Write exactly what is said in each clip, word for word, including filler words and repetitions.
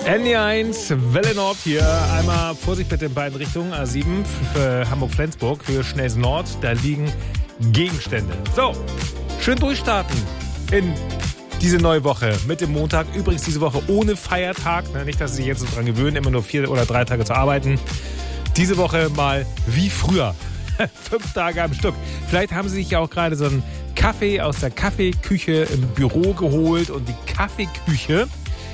N D eins, Welle Nord hier. Einmal Vorsicht bitte in beiden Richtungen. A sieben für Hamburg-Flensburg, Höhe Schnelsen Nord. Da liegen Gegenstände. So, schön durchstarten in diese neue Woche mit dem Montag. Übrigens diese Woche ohne Feiertag. Nicht, dass Sie sich jetzt so dran gewöhnen, immer nur vier oder drei Tage zu arbeiten. Diese Woche mal wie früher. Fünf Tage am Stück. Vielleicht haben Sie sich ja auch gerade so einen Kaffee aus der Kaffeeküche im Büro geholt. Und die Kaffeeküche,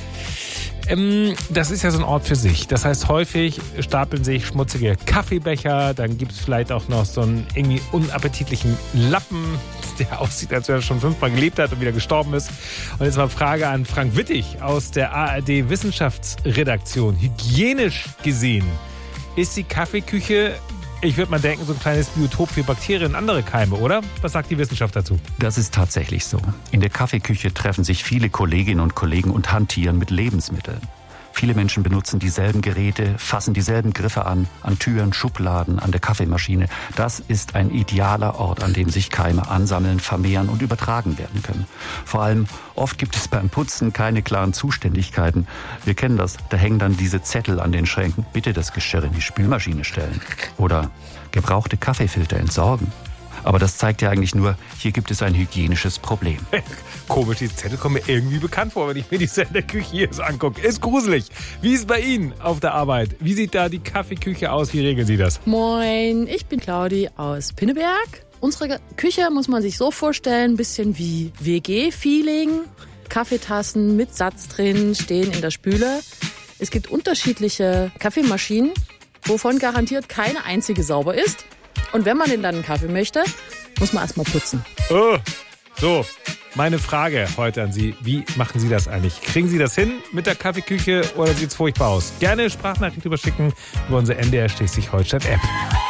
ähm, das ist ja so ein Ort für sich. Das heißt, häufig stapeln sich schmutzige Kaffeebecher. Dann gibt es vielleicht auch noch so einen irgendwie unappetitlichen Lappen, der aussieht, als wenn er schon fünfmal gelebt hat und wieder gestorben ist. Und jetzt mal Frage an Frank Wittig aus der A R D-Wissenschaftsredaktion. Hygienisch gesehen ist die Kaffeeküche, ich würde mal denken, so ein kleines Biotop für Bakterien und andere Keime, oder? Was sagt die Wissenschaft dazu? Das ist tatsächlich so. In der Kaffeeküche treffen sich viele Kolleginnen und Kollegen und hantieren mit Lebensmitteln. Viele Menschen benutzen dieselben Geräte, fassen dieselben Griffe an, an Türen, Schubladen, an der Kaffeemaschine. Das ist ein idealer Ort, an dem sich Keime ansammeln, vermehren und übertragen werden können. Vor allem, oft gibt es beim Putzen keine klaren Zuständigkeiten. Wir kennen das, da hängen dann diese Zettel an den Schränken. Bitte das Geschirr in die Spülmaschine stellen. Oder gebrauchte Kaffeefilter entsorgen. Aber das zeigt ja eigentlich nur, hier gibt es ein hygienisches Problem. Komisch, die Zettel kommen mir irgendwie bekannt vor, wenn ich mir die in der Küche hier so angucke. Ist gruselig. Wie ist es bei Ihnen auf der Arbeit? Wie sieht da die Kaffeeküche aus? Wie regeln Sie das? Moin, ich bin Claudi aus Pinneberg. Unsere Küche muss man sich so vorstellen, ein bisschen wie W G-Feeling. Kaffeetassen mit Satz drin stehen in der Spüle. Es gibt unterschiedliche Kaffeemaschinen, wovon garantiert keine einzige sauber ist. Und wenn man denn dann einen Kaffee möchte, muss man erstmal putzen. Oh, so, meine Frage heute an Sie. Wie machen Sie das eigentlich? Kriegen Sie das hin mit der Kaffeeküche oder sieht es furchtbar aus? Gerne Sprachnachricht überschicken über unsere N D R Schleswig-Holstein-App.